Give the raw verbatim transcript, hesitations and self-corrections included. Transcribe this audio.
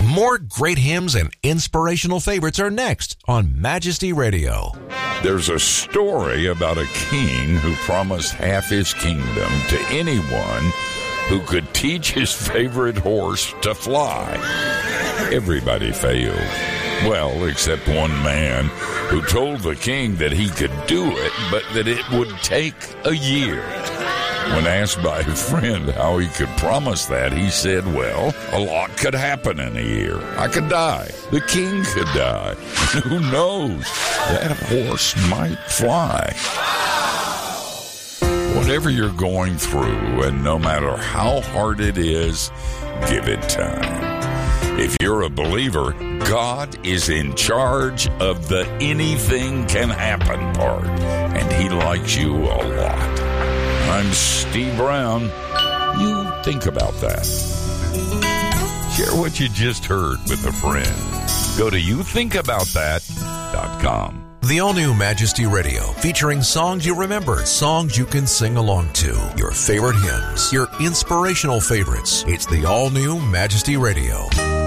More great hymns and inspirational favorites are next on Majesty Radio. There's a story about a king who promised half his kingdom to anyone who could teach his favorite horse to fly. Everybody failed. Well, except one man who told the king that he could do it, but that it would take a year. When asked by a friend how he could promise that, he said, well, a lot could happen in a year. I could die. The king could die. Who knows? That horse might fly. Whatever you're going through, and no matter how hard it is, give it time. If you're a believer, God is in charge of the anything can happen part, and he likes you a lot. I'm Steve Brown. You think about that. Share what you just heard with a friend. Go to you think about that dot com. The all-new Majesty Radio, featuring songs you remember, songs you can sing along to, your favorite hymns, your inspirational favorites. It's the all-new Majesty Radio.